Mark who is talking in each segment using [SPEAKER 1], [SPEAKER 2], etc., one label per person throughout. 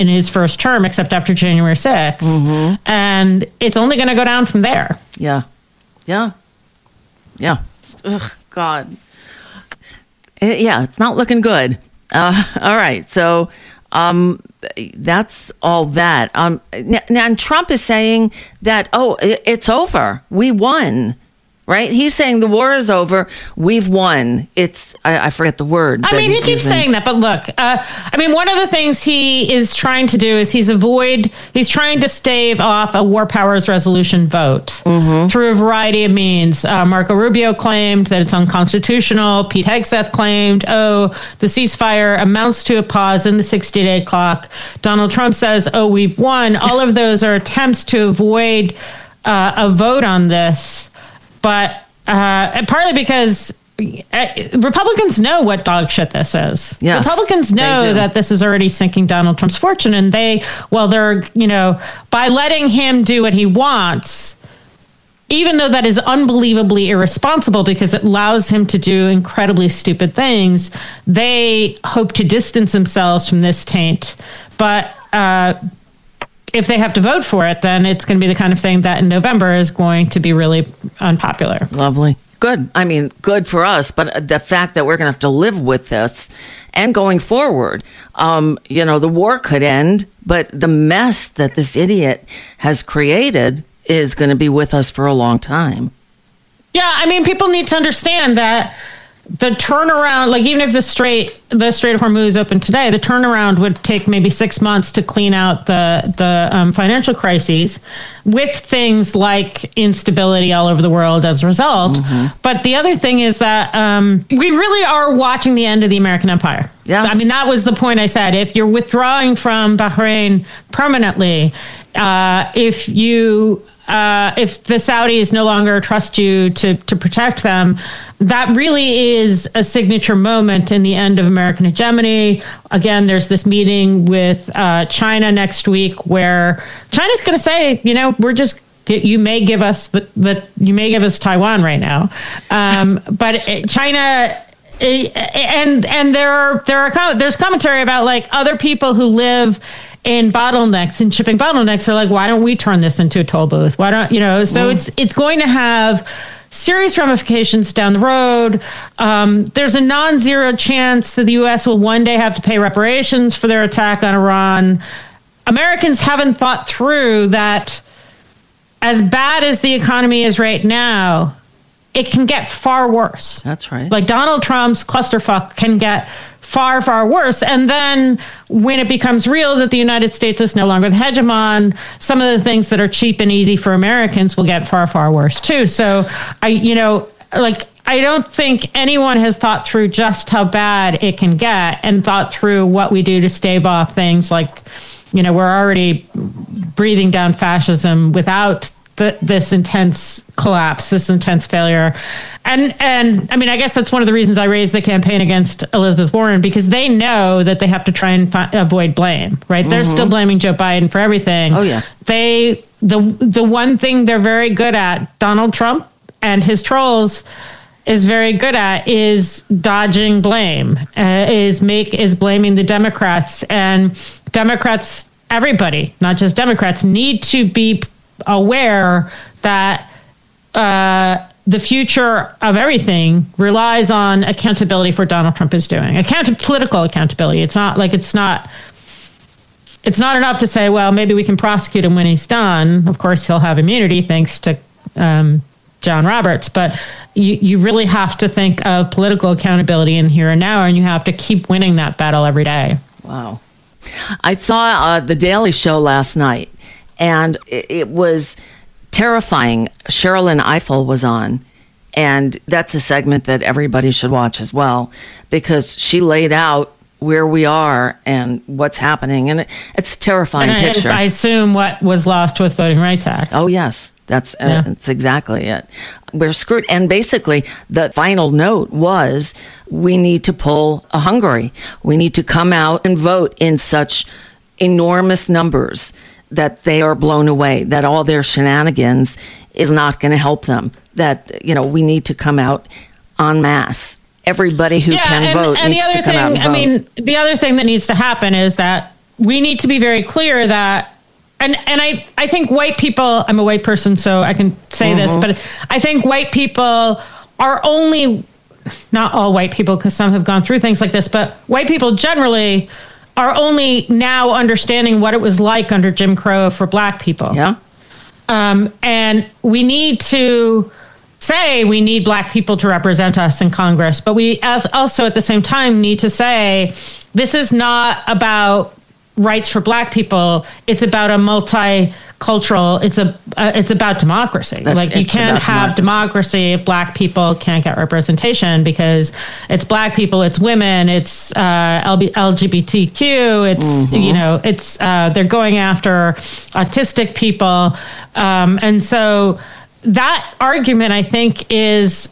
[SPEAKER 1] in his first term, except after January 6th. Mm-hmm. And it's only going to go down from there.
[SPEAKER 2] Yeah. Yeah. Yeah. Ugh, God. Yeah, it's not looking good. All right. So that's all that. Now, Trump is saying that, it's over. We won. Right? He's saying the war is over. We've won. I forget the word.
[SPEAKER 1] I mean, he keeps saying that, but look, one of the things he is trying to do is he's trying to stave off a war powers resolution vote through a variety of means. Marco Rubio claimed that it's unconstitutional. Pete Hegseth claimed, the ceasefire amounts to a pause in the 60-day clock. Donald Trump says, we've won. All of those are attempts to avoid a vote on this. But partly because Republicans know what dog shit this is.
[SPEAKER 2] Yes,
[SPEAKER 1] Republicans know that this is already sinking Donald Trump's fortune. And they're, by letting him do what he wants, even though that is unbelievably irresponsible because it allows him to do incredibly stupid things, they hope to distance themselves from this taint. But if they have to vote for it, then it's going to be the kind of thing that in November is going to be really unpopular.
[SPEAKER 2] Lovely. Good. I mean, good for us. But the fact that we're going to have to live with this and going forward, the war could end, but the mess that this idiot has created is going to be with us for a long time.
[SPEAKER 1] Yeah. I mean, people need to understand that the turnaround, like even if the Strait of Hormuz opened today, the turnaround would take maybe 6 months to clean out the financial crises with things like instability all over the world as a result. Mm-hmm. But the other thing is that we really are watching the end of the American empire.
[SPEAKER 2] Yes.
[SPEAKER 1] I mean, that was the point I said. If you're withdrawing from Bahrain permanently, if the Saudis no longer trust you to protect them, that really is a signature moment in the end of American hegemony. Again, there's this meeting with China next week where China's going to say, you may give us Taiwan right now, but China. And there's commentary about like other people who live in bottlenecks and shipping bottlenecks are like, why don't we turn this into a toll booth? Why don't, so it's going to have serious ramifications down the road. There's a non-zero chance that the U.S. will one day have to pay reparations for their attack on Iran. Americans haven't thought through that as bad as the economy is right now, it can get far worse.
[SPEAKER 2] That's right.
[SPEAKER 1] Like Donald Trump's clusterfuck can get far, far worse. And then when it becomes real that the United States is no longer the hegemon, some of the things that are cheap and easy for Americans will get far, far worse too. So I don't think anyone has thought through just how bad it can get and thought through what we do to stave off things like, we're already breathing down fascism without this intense collapse, this intense failure. And I mean, I guess that's one of the reasons I raised the campaign against Elizabeth Warren, because they know that they have to try and avoid blame, right? Mm-hmm. They're still blaming Joe Biden for everything. Oh, yeah. The one thing they're very good at, Donald Trump and his trolls is very good at, is dodging blame, is blaming the Democrats. And Democrats, everybody, not just Democrats, need to be aware that the future of everything relies on accountability for what Donald Trump is doing. Political accountability. It's not enough to say, well, maybe we can prosecute him when he's done. Of course, he'll have immunity thanks to John Roberts. But you really have to think of political accountability in here and now, and you have to keep winning that battle every day.
[SPEAKER 2] Wow. I saw The Daily Show last night, and it was terrifying. Sherilyn Ifill was on, and that's a segment that everybody should watch as well, because she laid out where we are and what's happening, and it's a terrifying picture.
[SPEAKER 1] And I assume what was lost with Voting Rights Act.
[SPEAKER 2] Oh, yes. That's exactly it. We're screwed. And basically, the final note was, we need to pull a Hungary. We need to come out and vote in such enormous numbers that they are blown away, that all their shenanigans is not going to help them, that, we need to come out en masse. Everybody who can vote needs to come out and vote.
[SPEAKER 1] I mean, the other thing that needs to happen is that we need to be very clear that, and I think white people, I'm a white person, so I can say this, but I think white people are only, not all white people, because some have gone through things like this, but white people generally are only now understanding what it was like under Jim Crow for black people.
[SPEAKER 2] Yeah.
[SPEAKER 1] And we need to say we need black people to represent us in Congress, but we also at the same time need to say this is not about rights for black people. It's about a multicultural. It's about democracy. You can't have democracy if black people can't get representation, because it's black people, it's women, it's LGBTQ. It's it's they're going after autistic people, and so that argument I think is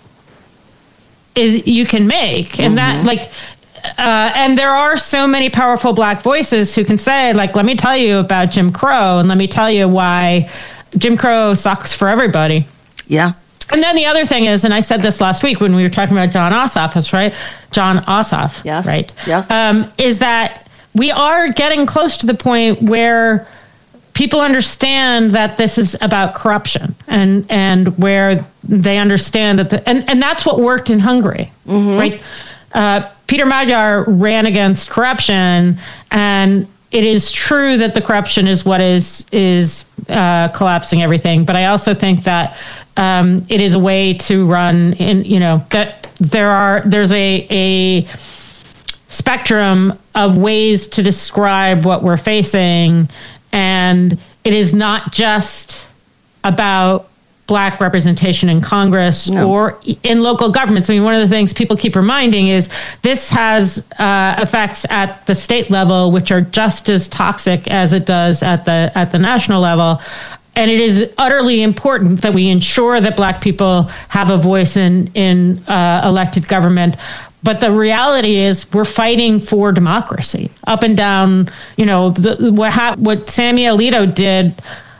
[SPEAKER 1] you can make, and that and there are so many powerful black voices who can say, let me tell you about Jim Crow, and let me tell you why Jim Crow sucks for everybody.
[SPEAKER 2] Yeah.
[SPEAKER 1] And then the other thing is, and I said this last week when we were talking about Jon Ossoff, right? Jon Ossoff,
[SPEAKER 2] yes.
[SPEAKER 1] Right?
[SPEAKER 2] Yes.
[SPEAKER 1] Is that we are getting close to the point where people understand that this is about corruption, and where they understand that and that's what worked in Hungary, right? Peter Magyar ran against corruption, and it is true that the corruption is what is collapsing everything. But I also think that it is a way to run that there's a spectrum of ways to describe what we're facing, and it is not just about black representation in Congress or in local governments. I mean, one of the things people keep reminding is this has effects at the state level, which are just as toxic as it does at the national level. And it is utterly important that we ensure that black people have a voice in elected government. But the reality is we're fighting for democracy up and down. What Sammy Alito did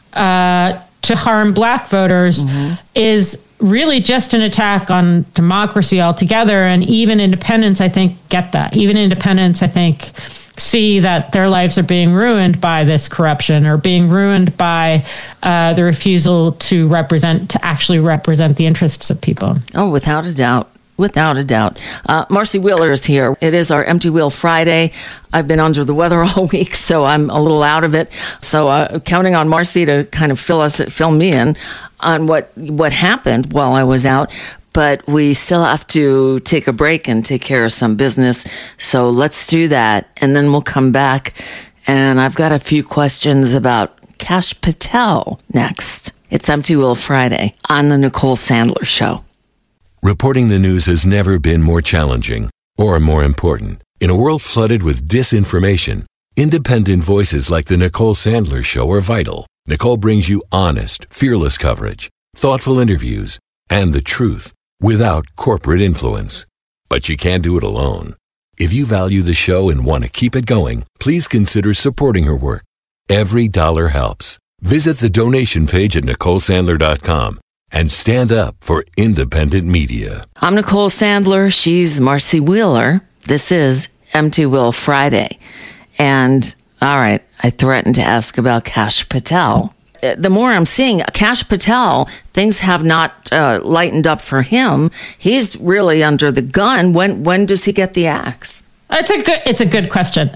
[SPEAKER 1] to harm black voters is really just an attack on democracy altogether. And even independents, I think, get that. Even independents, I think, see that their lives are being ruined by this corruption, or being ruined by the refusal to actually represent the interests of people.
[SPEAKER 2] Oh, without a doubt. Without a doubt. Marcy Wheeler is here. It is our Empty Wheel Friday. I've been under the weather all week, so I'm a little out of it. So counting on Marcy to kind of fill me in on what happened while I was out. But we still have to take a break and take care of some business. So let's do that, and then we'll come back. And I've got a few questions about Kash Patel next. It's Empty Wheel Friday on the Nicole Sandler Show.
[SPEAKER 3] Reporting the news has never been more challenging or more important. In a world flooded with disinformation, independent voices like the Nicole Sandler Show are vital. Nicole brings you honest, fearless coverage, thoughtful interviews, and the truth without corporate influence. But you can't do it alone. If you value the show and want to keep it going, please consider supporting her work. Every dollar helps. Visit the donation page at NicoleSandler.com. and stand up for independent media.
[SPEAKER 2] I'm Nicole Sandler. She's Marcy Wheeler. This is Empty Wheel Friday. And, all right, I threatened to ask about Kash Patel. The more I'm seeing Kash Patel, things have not lightened up for him. He's really under the gun. When does he get the axe?
[SPEAKER 1] It's a good question.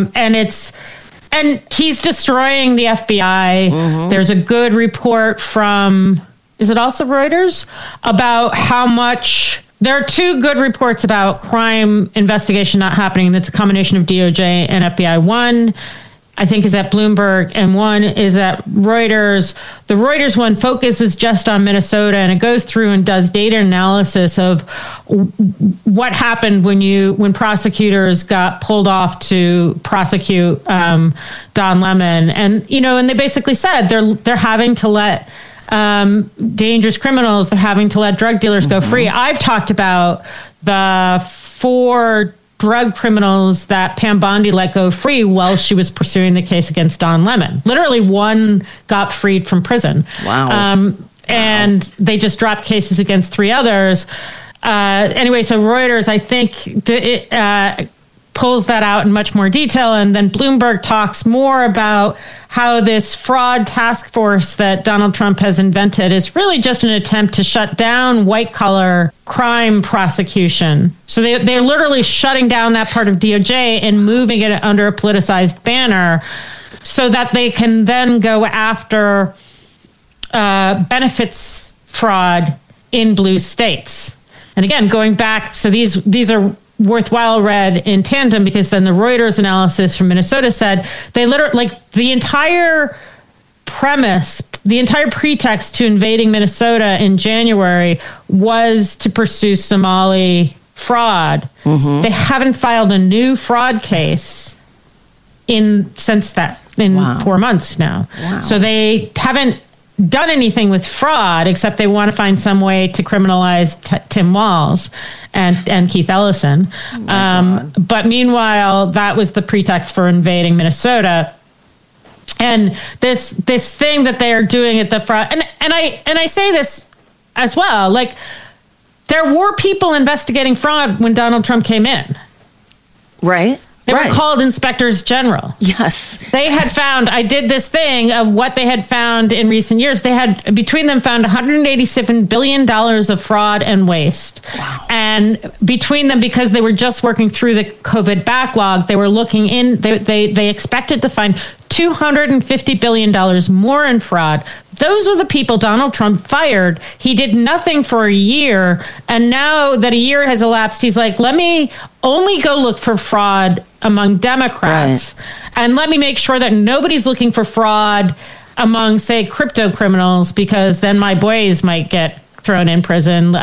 [SPEAKER 1] And he's destroying the FBI. There's a good report from... Is it also Reuters? About how much... There are two good reports about crime investigation not happening. That's a combination of DOJ and FBI. One, I think, is at Bloomberg, and one is at Reuters. The Reuters one focuses just on Minnesota, and it goes through and does data analysis of what happened when prosecutors got pulled off to prosecute Don Lemon. And, and they basically said they're having to let... dangerous criminals, they're having to let drug dealers go free. I've talked about the 4 drug criminals that Pam Bondi let go free while she was pursuing the case against Don Lemon. Literally, one got freed from prison.
[SPEAKER 2] Wow.
[SPEAKER 1] And they just dropped cases against 3 others. Anyway, so Reuters, I think, pulls that out in much more detail. And then Bloomberg talks more about how this fraud task force that Donald Trump has invented is really just an attempt to shut down white-collar crime prosecution. So they're literally shutting down that part of DOJ and moving it under a politicized banner so that they can then go after benefits fraud in blue states. And again, going back, so these are worthwhile read in tandem, because then the Reuters analysis from Minnesota said they literally, like, the entire premise, the entire pretext to invading Minnesota in January was to pursue Somali fraud. Mm-hmm. They haven't filed a new fraud case since 4 months now. Wow. So they haven't done anything with fraud, except they want to find some way to criminalize Tim Walz and Keith Ellison. But meanwhile, that was the pretext for invading Minnesota. And this thing that they are doing at the fraud, and I say this as well, like, there were people investigating fraud when Donald Trump came in.
[SPEAKER 2] Right.
[SPEAKER 1] They were called inspectors general.
[SPEAKER 2] Yes.
[SPEAKER 1] They had found, I did this thing of what they had found in recent years. They had, between them, found $187 billion of fraud and waste. Wow. And between them, because they were just working through the COVID backlog, they were looking in, they expected to find $250 billion more in fraud. Those are the people Donald Trump fired. He did nothing for a year. And now that a year has elapsed, he's like, let me only go look for fraud among Democrats. Right. And let me make sure that nobody's looking for fraud among, say, crypto criminals, because then my boys might get thrown in prison.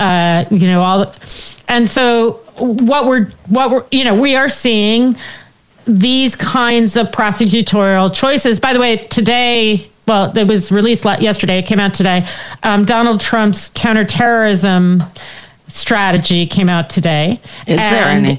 [SPEAKER 1] And so what we're we are seeing these kinds of prosecutorial choices. By the way, today, well, it was released yesterday, it came out today, Donald Trump's counterterrorism strategy came out today.
[SPEAKER 2] Is there any?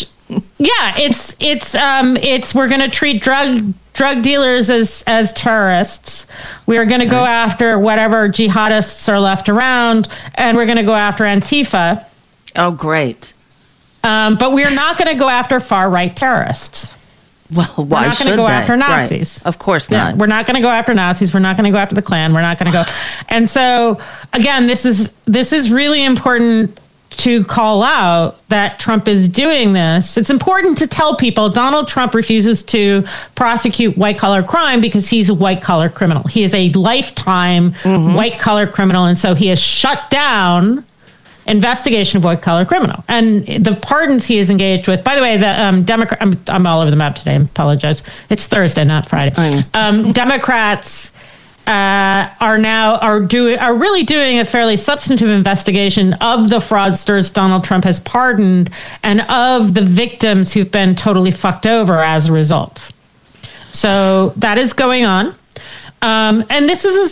[SPEAKER 1] It's we're going to treat drug dealers as terrorists. We are going to go after whatever jihadists are left around, and we're going to go after Antifa.
[SPEAKER 2] Oh, great.
[SPEAKER 1] But we're not going to go after far-right terrorists.
[SPEAKER 2] Well, why should they? We're not going to
[SPEAKER 1] go after Nazis.
[SPEAKER 2] Right. Of course not.
[SPEAKER 1] Yeah, we're not going to go after Nazis. We're not going to go after the Klan. We're not going to go. And so, again, this is really important to call out that Trump is doing this. It's important to tell people Donald Trump refuses to prosecute white-collar crime because he's a white-collar criminal. He is a lifetime white-collar criminal, and so he has shut down investigation of white-collar criminal. And the pardons he is engaged with, by the way, the Democrat, I'm all over the map today, I apologize. It's Thursday, not Friday. Democrats are really doing a fairly substantive investigation of the fraudsters Donald Trump has pardoned and of the victims who've been totally fucked over as a result. So that is going on. And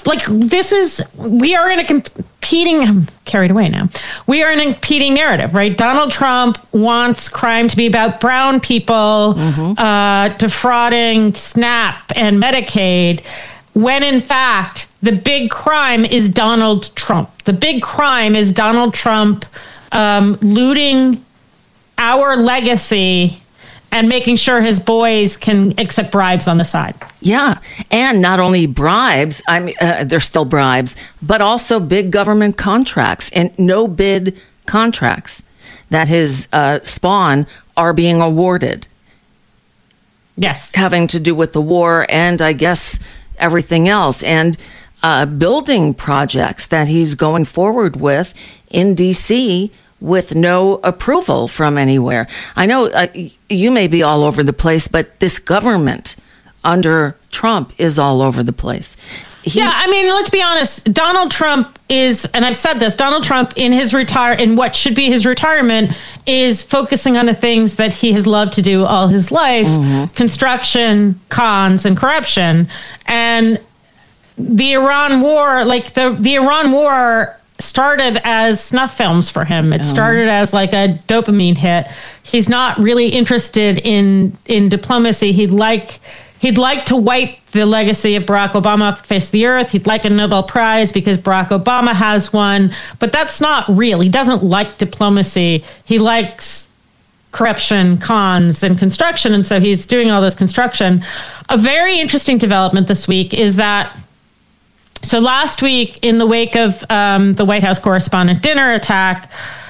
[SPEAKER 1] we are in a competing, I'm carried away now. We are in a competing narrative, right? Donald Trump wants crime to be about brown people defrauding SNAP and Medicaid, when in fact, the big crime is Donald Trump. The big crime is Donald Trump looting our legacy and making sure his boys can accept bribes on the side.
[SPEAKER 2] Yeah. And not only bribes, they're still bribes, but also big government contracts and no bid contracts that his spawn are being awarded.
[SPEAKER 1] Yes.
[SPEAKER 2] Having to do with the war and I guess everything else. And building projects that he's going forward with in D.C. with no approval from anywhere. I know you may be all over the place, but this government under Trump is all over the place.
[SPEAKER 1] Let's be honest. Donald Trump is, and I've said this, Donald Trump in what should be his retirement is focusing on the things that he has loved to do all his life, construction, cons, and corruption. And the Iran war, the Iran war started as snuff films for him. It started as like a dopamine hit. He's not really interested in diplomacy. He'd like to wipe the legacy of Barack Obama off the face of the earth. He'd like a Nobel Prize because Barack Obama has one, but that's not real. He doesn't like diplomacy. He likes corruption, cons, and construction. And so he's doing all this construction. A very interesting development this week is that, so last week, in the wake of the White House correspondent dinner attack,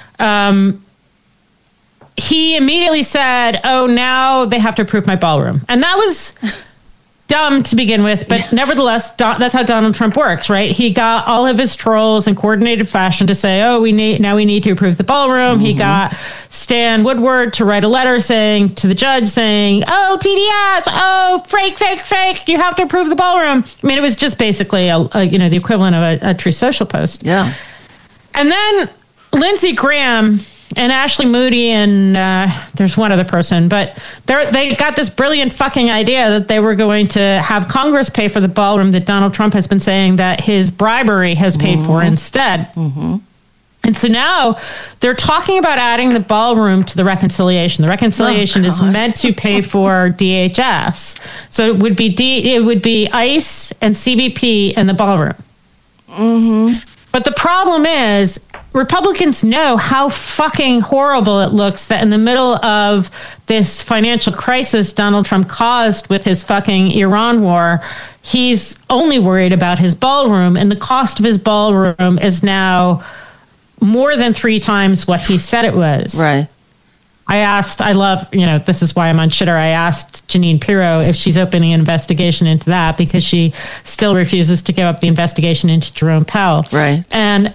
[SPEAKER 1] he immediately said, oh, now they have to approve my ballroom. And that was dumb to begin with, but nevertheless, that's how Donald Trump works, right? He got all of his trolls in coordinated fashion to say, oh, we need to approve the ballroom. He got Stan Woodward to write a letter to the judge saying, oh, TDS, oh, fake, you have to approve the ballroom. I mean, it was just basically the equivalent of a True Social post.
[SPEAKER 2] Yeah.
[SPEAKER 1] And then Lindsey Graham and Ashley Moody and there's one other person, but they got this brilliant fucking idea that they were going to have Congress pay for the ballroom that Donald Trump has been saying that his bribery has paid for instead. And so now they're talking about adding the ballroom to the reconciliation. The reconciliation is meant to pay for DHS. So it would be ICE and CBP and the ballroom. But the problem is, Republicans know how fucking horrible it looks that in the middle of this financial crisis Donald Trump caused with his fucking Iran war, he's only worried about his ballroom, and the cost of his ballroom is now more than 3 times what he said it was.
[SPEAKER 2] Right.
[SPEAKER 1] This is why I'm on Shitter. I asked Jeanine Pirro if she's opening an investigation into that because she still refuses to give up the investigation into Jerome Powell.
[SPEAKER 2] Right.
[SPEAKER 1] And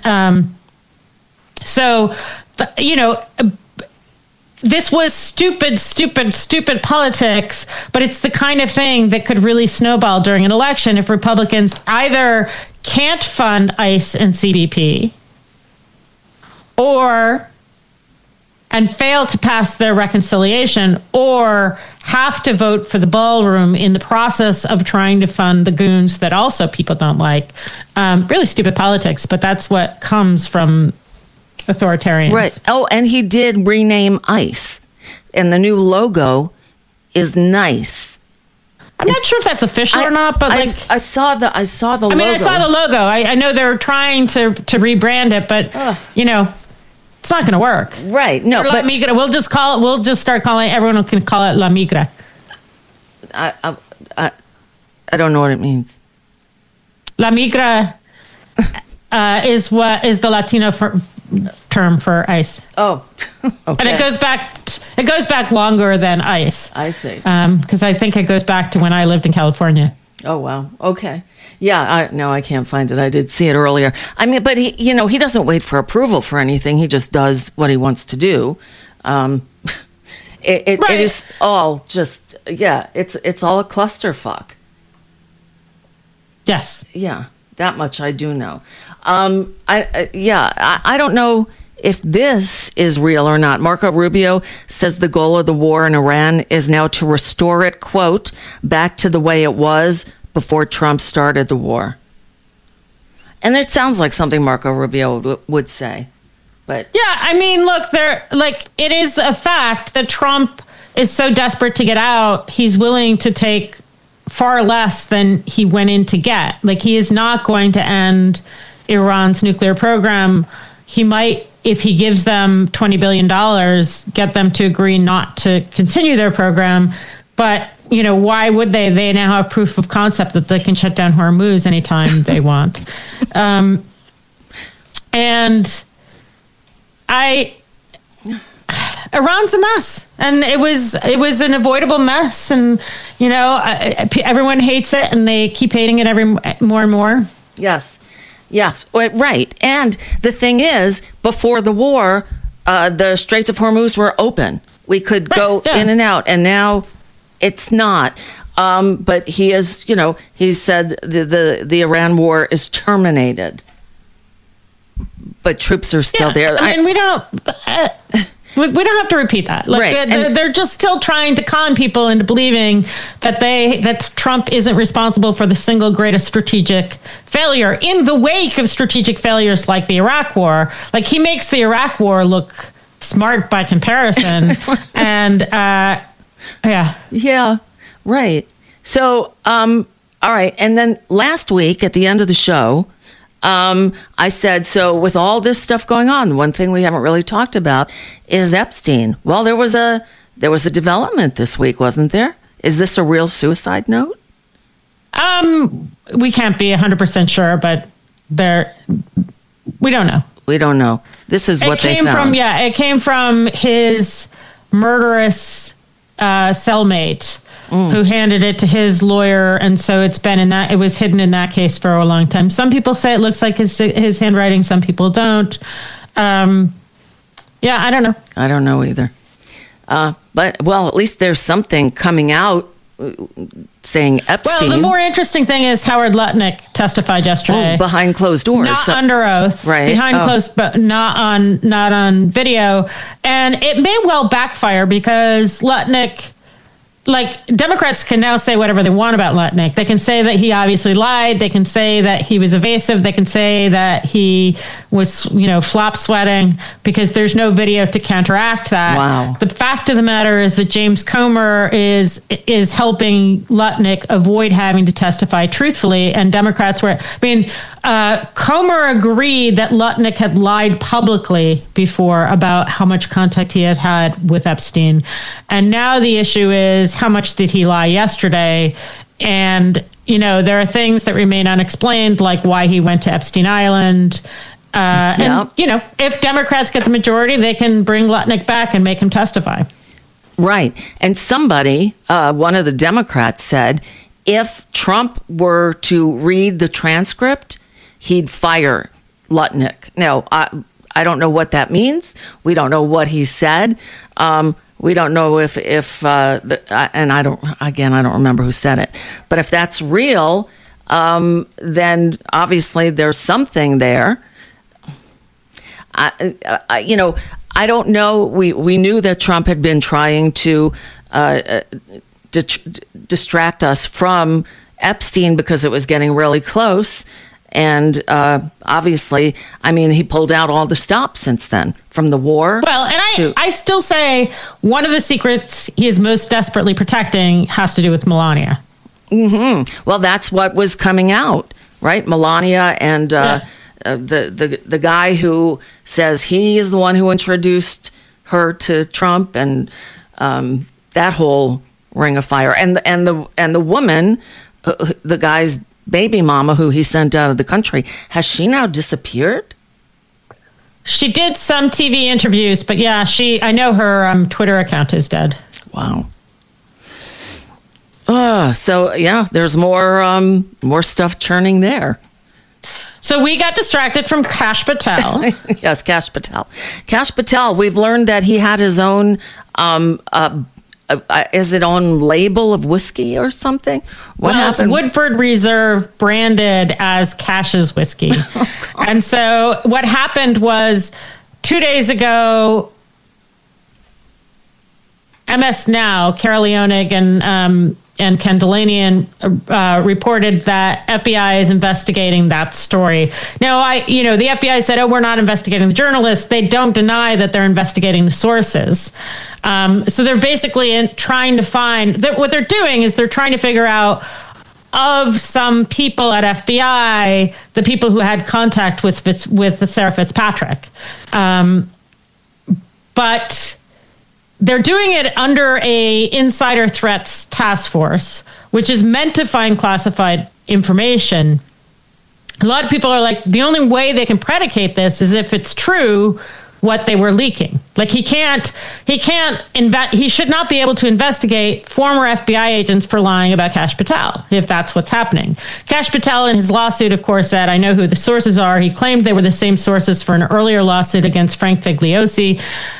[SPEAKER 1] this was stupid politics, but it's the kind of thing that could really snowball during an election if Republicans either can't fund ICE and CBP and fail to pass their reconciliation, or have to vote for the ballroom in the process of trying to fund the goons that also people don't like. Really stupid politics, but that's what comes from authoritarians.
[SPEAKER 2] Right. Oh, and he did rename ICE, and the new logo is nice.
[SPEAKER 1] I'm not sure if that's official or not, but
[SPEAKER 2] I saw the logo.
[SPEAKER 1] I saw the logo. I know they're trying to rebrand it, but it's not going to work.
[SPEAKER 2] Right. No,
[SPEAKER 1] but Migra. We'll just start calling, everyone can call it La Migra.
[SPEAKER 2] I don't know what it means.
[SPEAKER 1] La Migra is the Latino term for ICE.
[SPEAKER 2] Oh, okay.
[SPEAKER 1] And it goes back longer than ICE.
[SPEAKER 2] I see.
[SPEAKER 1] Because I think it goes back to when I lived in California.
[SPEAKER 2] Oh, wow. Okay. Yeah, I can't find it. I did see it earlier. I mean, but he doesn't wait for approval for anything. He just does what he wants to do. It is all just, it's all a clusterfuck.
[SPEAKER 1] Yes.
[SPEAKER 2] Yeah, that much I do know. I don't know if this is real or not. Marco Rubio says the goal of the war in Iran is now to restore it, quote, back to the way it was before Trump started the war. And it sounds like something Marco Rubio would say. But
[SPEAKER 1] yeah, I mean, look, it is a fact that Trump is so desperate to get out, he's willing to take far less than he went in to get. Like, he is not going to end Iran's nuclear program. He might, if he gives them $20 billion, get them to agree not to continue their program. But, why would they? They now have proof of concept that they can shut down Hormuz anytime they want. Iran's a mess, and it was an avoidable mess, and everyone hates it, and they keep hating it more and more.
[SPEAKER 2] Yes, right. And the thing is, before the war, the Straits of Hormuz were open. We could go in and out, and now it's not. But he is, he said the Iran war is terminated, but troops are still there.
[SPEAKER 1] I mean, we don't have to repeat that. Right. They're just still trying to con people into believing that Trump isn't responsible for the single greatest strategic failure in the wake of strategic failures like the Iraq War. Like, he makes the Iraq War look smart by comparison, and
[SPEAKER 2] yeah, right. So, all right, and then last week at the end of the show, I said, so with all this stuff going on, one thing we haven't really talked about is Epstein. Well, there was a development this week, wasn't there? Is this a real suicide note?
[SPEAKER 1] We can't be 100% sure, but we don't know.
[SPEAKER 2] We don't know. This is what they found.
[SPEAKER 1] It came from his murderous cellmate who handed it to his lawyer, and so it was hidden in that case for a long time. Some people say it looks like his handwriting. Some people don't. I don't know.
[SPEAKER 2] I don't know either. But at least there's something coming out saying Epstein.
[SPEAKER 1] Well, the more interesting thing is Howard Lutnick testified yesterday.
[SPEAKER 2] Behind closed doors.
[SPEAKER 1] Not under oath.
[SPEAKER 2] Right.
[SPEAKER 1] Behind closed, but not on video. And it may well backfire because Lutnick, Democrats can now say whatever they want about Lutnick. They can say that he obviously lied. They can say that he was evasive. They can say that he was, flop sweating because there's no video to counteract that.
[SPEAKER 2] Wow. The
[SPEAKER 1] fact of the matter is that James Comer is helping Lutnick avoid having to testify truthfully. And Democrats Comer agreed that Lutnick had lied publicly before about how much contact he had with Epstein. And now the issue is, how much did he lie yesterday? And, there are things that remain unexplained, like why he went to Epstein Island. And, if Democrats get the majority, they can bring Lutnick back and make him testify.
[SPEAKER 2] Right. And somebody, one of the Democrats said, if Trump were to read the transcript, he'd fire Lutnick. Now, I don't know what that means. We don't know what he said. We don't know if and I don't remember who said it. But if that's real, then obviously there's something there. I don't know. We knew that Trump had been trying to distract us from Epstein because it was getting really close. And obviously, he pulled out all the stops since then from the war.
[SPEAKER 1] Well, and I still say one of the secrets he is most desperately protecting has to do with Melania.
[SPEAKER 2] Mm-hmm. Well, that's what was coming out, right? Melania and the guy who says he is the one who introduced her to Trump, and that whole ring of fire. And the woman, the guy's baby mama who he sent out of the country, has she now disappeared?
[SPEAKER 1] She did some TV interviews, but yeah, I know her Twitter account is dead.
[SPEAKER 2] Wow. So yeah, there's more stuff churning there.
[SPEAKER 1] So we got distracted from Kash Patel.
[SPEAKER 2] Yes, Kash Patel. Kash Patel, we've learned that he had his own is it on label of whiskey or something? What happened?
[SPEAKER 1] It's Woodford Reserve branded as Cash's whiskey. And so what happened was 2 days ago, MS Now, Carol Leonig and Ken Delaney reported that FBI is investigating that story. Now, the FBI said, we're not investigating the journalists. They don't deny that they're investigating the sources. So they're basically trying to find that what they're doing is they're trying to figure out of some people at FBI, the people who had contact with Sarah Fitzpatrick. But they're doing it under a insider threats task force, which is meant to find classified information. A lot of people are like, the only way they can predicate this is if it's true what they were leaking. Like he should not be able to investigate former FBI agents for lying about Kash Patel, if that's what's happening. Kash Patel in his lawsuit, of course, said, I know who the sources are. He claimed they were the same sources for an earlier lawsuit against Frank Figliosi.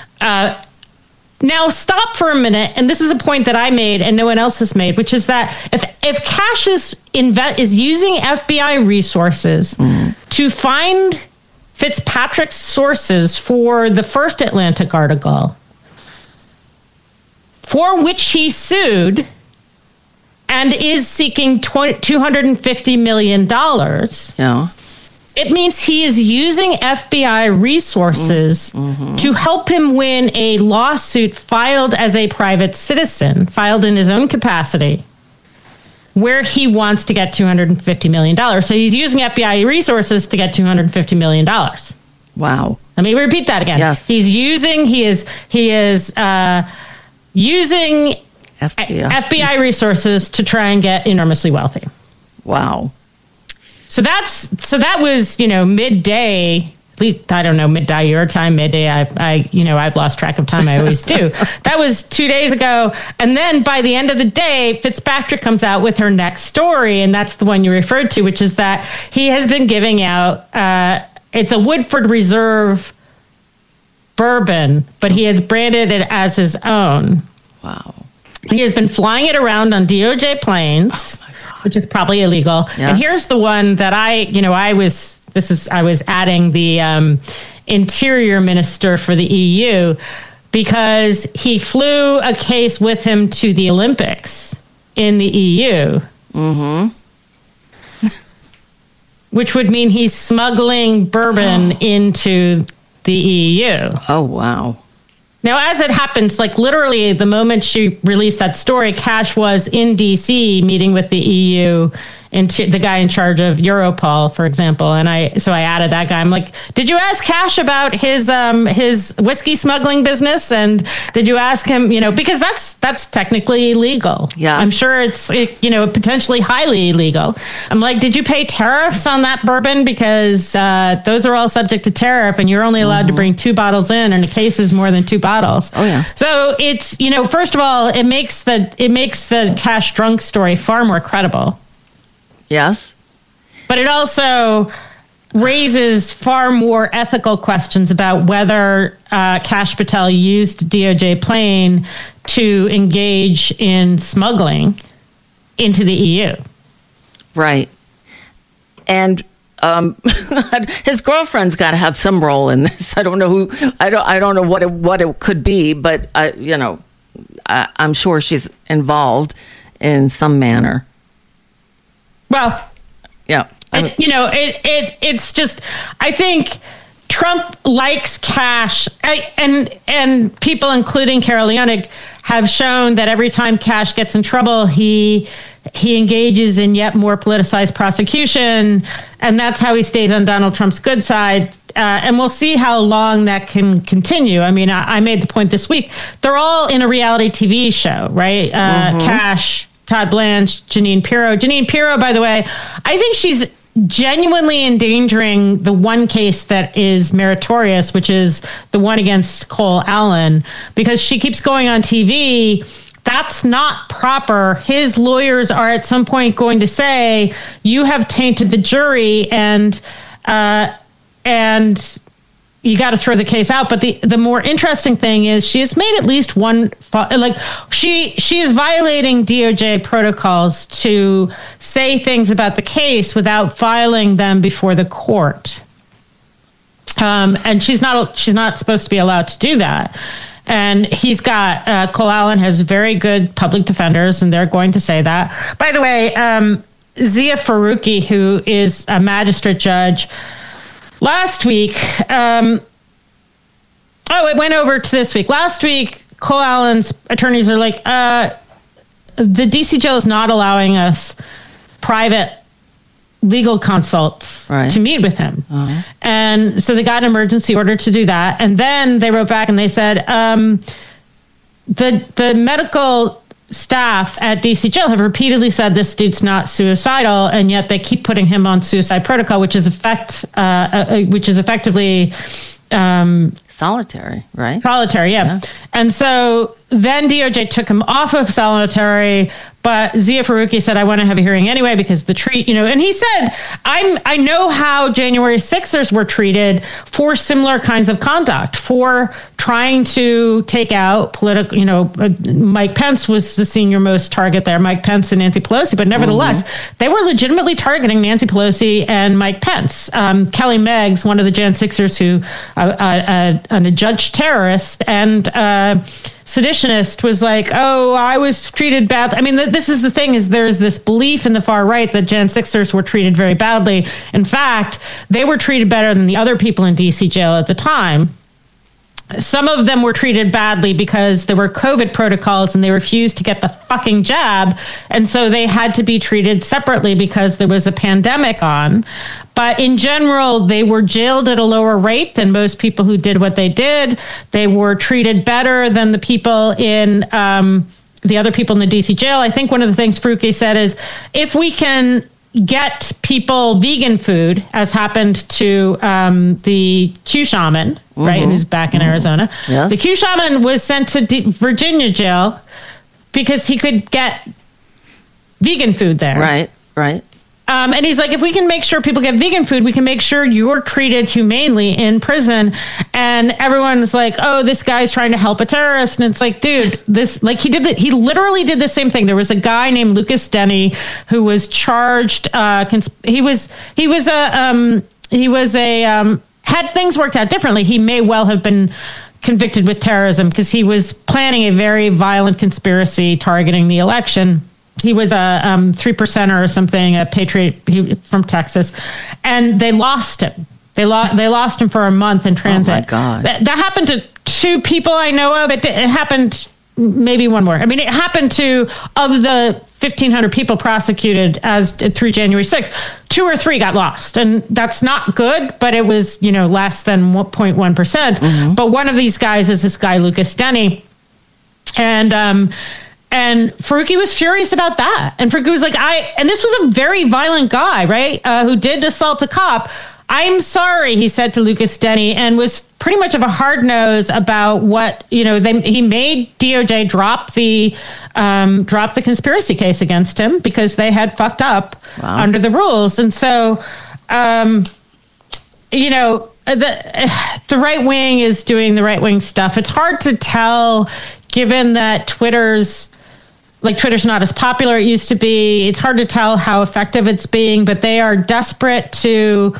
[SPEAKER 1] Now, stop for a minute, and this is a point that I made and no one else has made, which is that if Kash is using FBI resources to find Fitzpatrick's sources for the first Atlantic article, for which he sued and is seeking $250 million, it means he is using FBI resources to help him win a lawsuit filed as a private citizen, filed in his own capacity, where he wants to get $250 million. So he's using FBI resources to get $250 million.
[SPEAKER 2] Wow.
[SPEAKER 1] Let me repeat that again.
[SPEAKER 2] Yes.
[SPEAKER 1] He is using FBI resources to try and get enormously wealthy.
[SPEAKER 2] Wow.
[SPEAKER 1] So that was, midday. I don't know, midday your time, midday. I've lost track of time. I always do. That was 2 days ago. And then by the end of the day, Fitzpatrick comes out with her next story. And that's the one you referred to, which is that he has been giving out, it's a Woodford Reserve bourbon, but he has branded it as his own.
[SPEAKER 2] Wow.
[SPEAKER 1] He has been flying it around on DOJ planes, which is probably illegal. Yes. And here's the one that I was adding the interior minister for the EU because he flew a case with him to the Olympics in the EU. Mm-hmm. Which would mean he's smuggling bourbon into the EU.
[SPEAKER 2] Oh, wow.
[SPEAKER 1] Now, as it happens, like literally the moment she released that story, Cash was in D.C. meeting with the EU and the guy in charge of Europol, for example. And I added that guy. I'm like, did you ask Cash about his whiskey smuggling business? And did you ask him, because that's technically illegal.
[SPEAKER 2] Yeah,
[SPEAKER 1] I'm sure it's potentially highly illegal. I'm like, did you pay tariffs on that bourbon? Because those are all subject to tariff, and you're only allowed to bring 2 bottles in, and the case is more than 2 bottles.
[SPEAKER 2] Oh yeah.
[SPEAKER 1] So it's first of all, it makes the Cash drunk story far more credible.
[SPEAKER 2] Yes.
[SPEAKER 1] But it also raises far more ethical questions about whether Kash Patel used DOJ plane to engage in smuggling into the EU.
[SPEAKER 2] Right. And his girlfriend's got to have some role in this. I don't know who. I don't know what it could be, but I'm sure she's involved in some manner.
[SPEAKER 1] Well,
[SPEAKER 2] yeah.
[SPEAKER 1] It's just, I think Trump likes Cash, and people, including Carol Leonig, have shown that every time Cash gets in trouble, he engages in yet more politicized prosecution, and that's how he stays on Donald Trump's good side. And we'll see how long that can continue. I mean, I made the point this week. They're all in a reality TV show, right? Cash, Todd Blanche, Jeanine Pirro. Jeanine Pirro, by the way, I think she's genuinely endangering the one case that is meritorious, which is the one against Cole Allen, because she keeps going on TV. That's not proper. His lawyers are at some point going to say, you have tainted the jury, and you got to throw the case out. But the more interesting thing is she has made at least one, she is violating DOJ protocols to say things about the case without filing them before the court. And she's not supposed to be allowed to do that. And he's got, Cole Allen has very good public defenders, and they're going to say that. By the way, Zia Faruqi, who is a magistrate judge, last week, it went over to this week. Last week, Cole Allen's attorneys are like, the DC jail is not allowing us private legal consults to meet with him. Uh-huh. And so they got an emergency order to do that. And then they wrote back and they said, the medical staff at DC jail have repeatedly said this dude's not suicidal, and yet they keep putting him on suicide protocol, which is effectively
[SPEAKER 2] solitary, right?
[SPEAKER 1] Solitary, yeah. And so then DOJ took him off of solitary, but Zia Faruqi said, I want to have a hearing anyway because the treat, and he said, I know how January 6ers were treated for similar kinds of conduct, for trying to take out political, Mike Pence was the senior most target there, Mike Pence and Nancy Pelosi, but nevertheless, they were legitimately targeting Nancy Pelosi and Mike Pence. Kelly Meggs, one of the Jan 6ers who, a judge terrorist and seditionist, was like, oh, I was treated bad. I mean, this is the thing, is there's this belief in the far right that Jan 6ers were treated very badly. In fact, they were treated better than the other people in DC jail at the time. some of them were treated badly because there were COVID protocols and they refused to get the fucking jab. And so they had to be treated separately because there was a pandemic on. But in general, they were jailed at a lower rate than most people who did what they did. They were treated better than the people in the other people in the DC jail. I think one of the things Faruqi said is, if we can get people vegan food, as happened to the Q shaman, right, who's back in Arizona.
[SPEAKER 2] Yes.
[SPEAKER 1] The Q shaman was sent to Virginia jail because he could get vegan food there.
[SPEAKER 2] Right.
[SPEAKER 1] And he's like, if we can make sure people get vegan food, we can make sure you're treated humanely in prison. And everyone's like, oh, this guy's trying to help a terrorist. And it's like, dude, he literally did the same thing. There was a guy named Lucas Denny who was charged. Had things worked out differently, he may well have been convicted with terrorism because he was planning a very violent conspiracy targeting the election. He was a 3%er or something, a patriot from Texas, and they lost him. They lost him for a month in transit.
[SPEAKER 2] Oh my God.
[SPEAKER 1] That happened to 2 people I know of. It happened, maybe one more. I mean, it happened to, of the 1,500 people prosecuted through January 6th, 2 or 3 got lost. And that's not good, but it was, less than 0.1%. But one of these guys is this guy, Lucas Denny. And Faruqi was furious about that. And Faruqi was like, and this was a very violent guy, right? Who did assault a cop. I'm sorry, he said to Lucas Denny, and was pretty much of a hard nose about what, he made DOJ drop the conspiracy case against him because they had fucked up under the rules. And so, the right wing is doing the right wing stuff. It's hard to tell, given that Twitter's not as popular as it used to be. It's hard to tell how effective it's being, but they are desperate to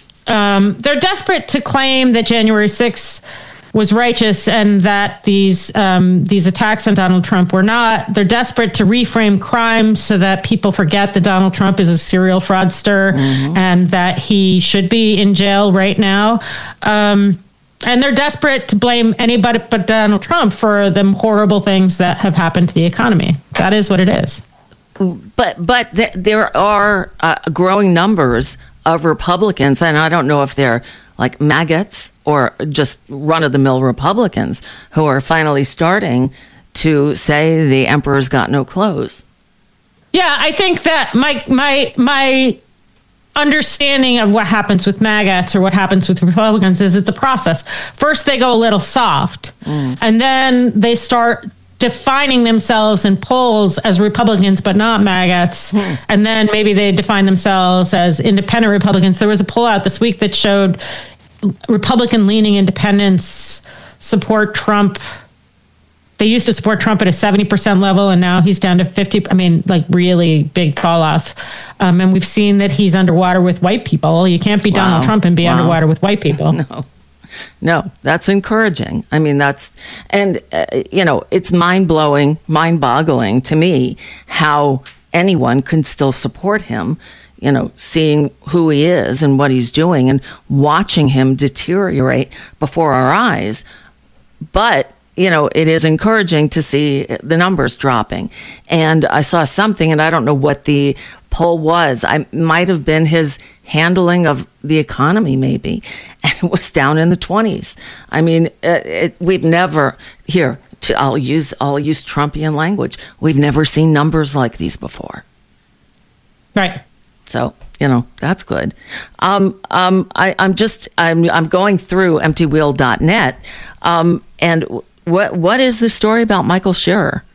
[SPEAKER 1] claim that January 6th was righteous and that these attacks on Donald Trump were not. They're desperate to reframe crime so that people forget that Donald Trump is a serial fraudster and that he should be in jail right now. And they're desperate to blame anybody but Donald Trump for the horrible things that have happened to the economy. That is what it is.
[SPEAKER 2] But there are growing numbers of Republicans, and I don't know if they're like maggots or just run-of-the-mill Republicans, who are finally starting to say the emperor's got no clothes.
[SPEAKER 1] Yeah, I think that my understanding of what happens with maggots or what happens with Republicans is it's a process. First, they go a little soft, and then they start defining themselves in polls as Republicans, but not maggots. And then maybe they define themselves as independent Republicans. There was a poll out this week that showed Republican-leaning independents support Trump. They used to support Trump at a 70% level, and now he's down to 50. I mean, really big fall off. And we've seen that he's underwater with white people. You can't be Donald Trump and be underwater with white people.
[SPEAKER 2] No, that's encouraging. I mean, it's mind-blowing, mind-boggling to me how anyone can still support him, seeing who he is and what he's doing and watching him deteriorate before our eyes. But it is encouraging to see the numbers dropping. And I saw something, and I don't know what the poll was. I might have been his handling of the economy, maybe. And it was down in the 20s. I mean, we've never, I'll use Trumpian language. We've never seen numbers like these before.
[SPEAKER 1] Right.
[SPEAKER 2] So, that's good. I'm going through emptywheel.net. And what is the story about Michael Scherer?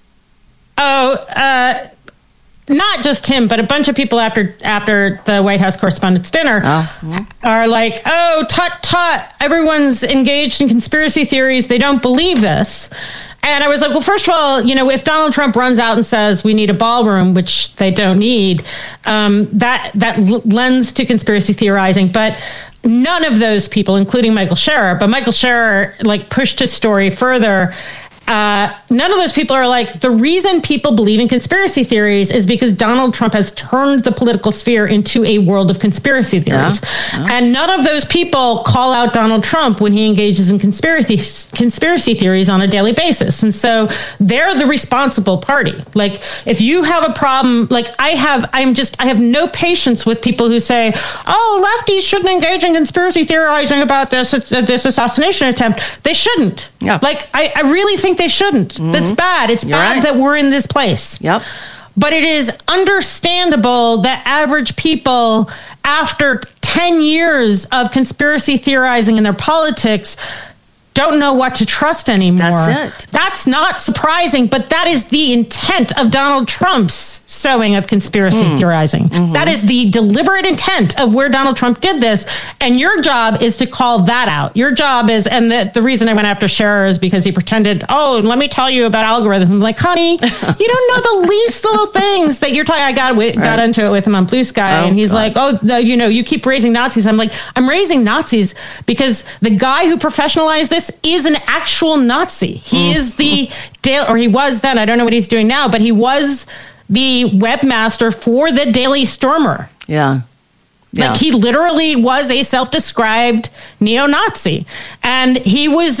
[SPEAKER 1] Not just him, but a bunch of people after the White House Correspondents' Dinner are like, oh, tut. Everyone's engaged in conspiracy theories. They don't believe this. And I was like, well, first of all, if Donald Trump runs out and says we need a ballroom, which they don't need, that lends to conspiracy theorizing. But none of those people, including Michael Scherer, pushed his story further none of those people are like, the reason people believe in conspiracy theories is because Donald Trump has turned the political sphere into a world of conspiracy theories. And none of those people call out Donald Trump when he engages in conspiracy theories on a daily basis. And so they're the responsible party. Like, if you have a problem, like I have no patience with people who say, oh, lefties shouldn't engage in conspiracy theorizing about this assassination attempt. They shouldn't.
[SPEAKER 2] Yeah.
[SPEAKER 1] Like, I really think they shouldn't. That's bad. It's bad that we're in this place.
[SPEAKER 2] Yep.
[SPEAKER 1] But it is understandable that average people, after 10 years of conspiracy theorizing in their politics, don't know what to trust anymore.
[SPEAKER 2] That's it.
[SPEAKER 1] That's not surprising, but that is the intent of Donald Trump's sowing of conspiracy theorizing. That is the deliberate intent of where Donald Trump did this. And your job is to call that out. Your job is, and the reason I went after Scherer is because he pretended, oh, let me tell you about algorithms. I'm like, honey, you don't know the least little things that you're talking. I got into it with him on Blue Sky, and he's like, oh, you keep raising Nazis. I'm like, I'm raising Nazis because the guy who professionalized this is an actual Nazi. He is he was then, I don't know what he's doing now, but he was the webmaster for the Daily Stormer.
[SPEAKER 2] Yeah.
[SPEAKER 1] Like, he literally was a self-described neo-Nazi, and he was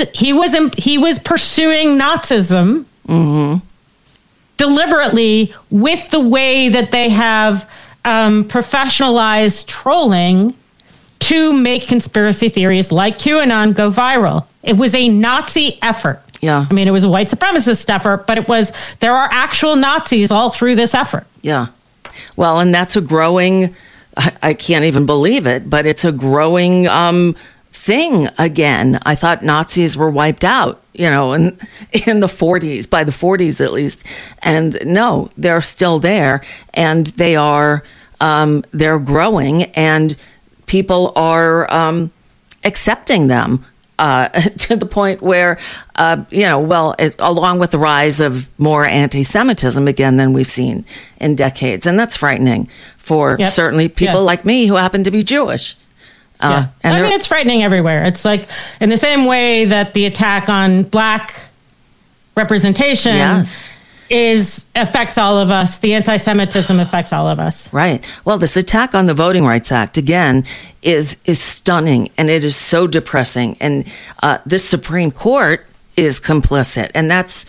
[SPEAKER 1] pursuing Nazism deliberately with the way that they have professionalized trolling to make conspiracy theories like QAnon go viral. It was a Nazi effort.
[SPEAKER 2] Yeah.
[SPEAKER 1] I mean, it was a white supremacist effort, but there are actual Nazis all through this effort.
[SPEAKER 2] Yeah. Well, and that's a growing, I can't even believe it, but it's a growing thing again. I thought Nazis were wiped out, in the 40s, by the 40s at least. And no, they're still there, and they're growing, and people are accepting them to the point where, along with the rise of more anti-Semitism again than we've seen in decades. And that's frightening for certainly people like me who happen to be Jewish.
[SPEAKER 1] It's frightening everywhere. It's like, in the same way that the attack on black representation affects all of us, the anti-Semitism affects all of us.
[SPEAKER 2] Right. Well, this attack on the Voting Rights Act, again, is stunning, and it is so depressing. And this Supreme Court is complicit, and that's,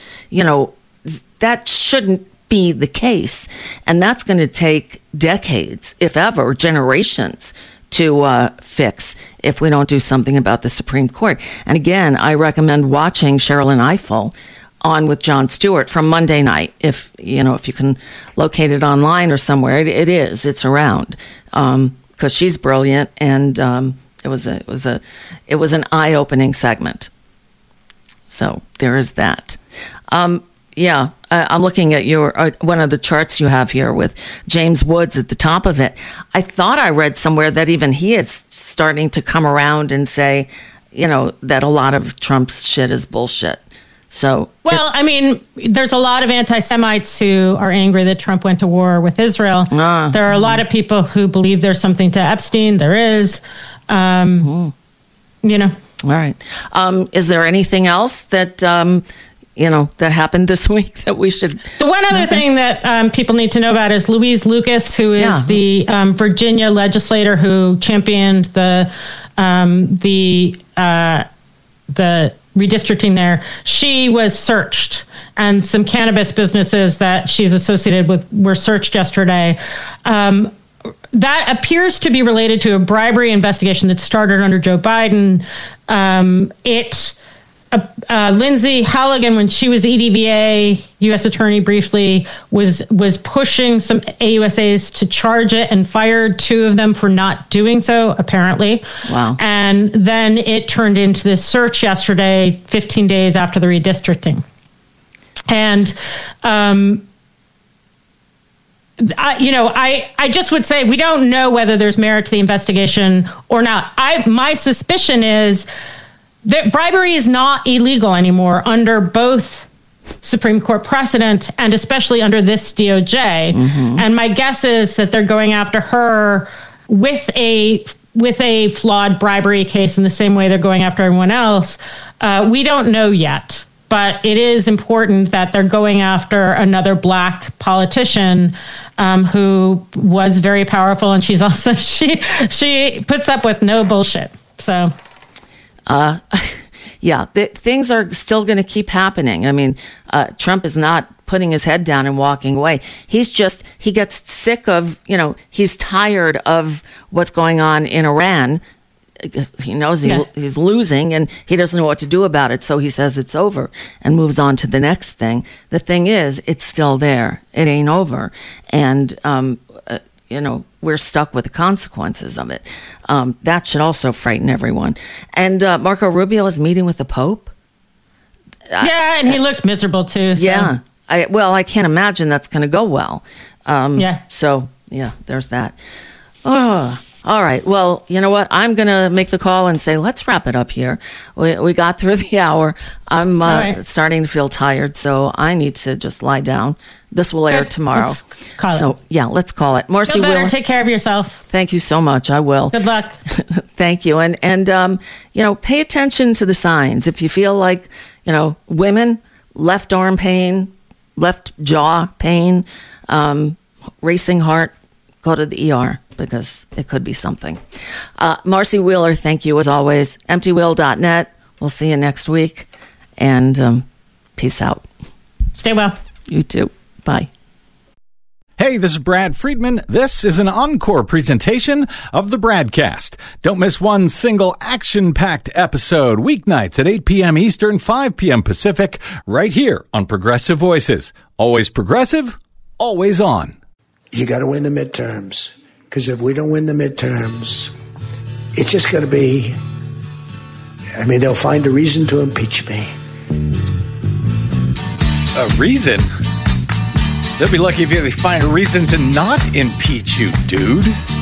[SPEAKER 2] that shouldn't be the case. And that's going to take decades, if ever, generations to fix if we don't do something about the Supreme Court. And again, I recommend watching Sherrilyn Ifill on with Jon Stewart from Monday night. If you can locate it online or somewhere, it's around, because she's brilliant, and it was an eye-opening segment. So there is that. I'm looking at your one of the charts you have here with James Woods at the top of it. I thought I read somewhere that even he is starting to come around and say, that a lot of Trump's shit is bullshit. So,
[SPEAKER 1] well, I mean, there's a lot of anti-Semites who are angry that Trump went to war with Israel. There are a lot of people who believe there's something to Epstein. There is, All
[SPEAKER 2] right. Is there anything else that, that happened this week that we should?
[SPEAKER 1] The one other thing that people need to know about is Louise Lucas, who is the Virginia legislator who championed the redistricting there. She was searched, and some cannabis businesses that she's associated with were searched yesterday. That appears to be related to a bribery investigation that started under Joe Biden. Lindsay Halligan, when she was EDVA U.S. attorney briefly, was pushing some AUSAs to charge it and fired 2 of them for not doing so, apparently.
[SPEAKER 2] Wow.
[SPEAKER 1] And then it turned into this search yesterday, 15 days after the redistricting. And, I just would say we don't know whether there's merit to the investigation or not. My suspicion is that bribery is not illegal anymore under both Supreme Court precedent and especially under this DOJ. Mm-hmm. And my guess is that they're going after her with a flawed bribery case in the same way they're going after everyone else. We don't know yet. But it is important that they're going after another black politician who was very powerful, and she's also she puts up with no bullshit. So,
[SPEAKER 2] yeah, things are still going to keep happening. I mean, Trump is not putting his head down and walking away. He gets sick of, he's tired of what's going on in Iran. He knows he's losing and he doesn't know what to do about it. So he says it's over and moves on to the next thing. The thing is, it's still there. It ain't over. And, we're stuck with the consequences of it. That should also frighten everyone. And Marco Rubio is meeting with the Pope.
[SPEAKER 1] Yeah, and he looked miserable too. So.
[SPEAKER 2] Yeah. I can't imagine that's going to go well. So, there's that. Oh, all right. Well, you know what? I'm going to make the call and say, let's wrap it up here. We got through the hour. I'm starting to feel tired, so I need to just lie down. This will air tomorrow. Let's call it. Let's call it. Marcy Wheeler.
[SPEAKER 1] Take care of yourself.
[SPEAKER 2] Thank you so much. I will.
[SPEAKER 1] Good luck.
[SPEAKER 2] Thank you. And pay attention to the signs. If you feel like, women, left arm pain, left jaw pain, racing heart, go to the ER because it could be something. Marcy Wheeler, thank you as always. EmptyWheel.net. We'll see you next week. And peace out.
[SPEAKER 1] Stay well.
[SPEAKER 2] You too. Bye.
[SPEAKER 4] Hey, this is Brad Friedman. This is an encore presentation of the Bradcast. Don't miss one single action-packed episode weeknights at 8 p.m. Eastern, 5 p.m. Pacific, right here on Progressive Voices. Always progressive, always on.
[SPEAKER 5] You got to win the midterms, because if we don't win the midterms, it's just going to be, they'll find a reason to impeach me.
[SPEAKER 4] A reason? They'll be lucky if they find a reason to not impeach you, dude.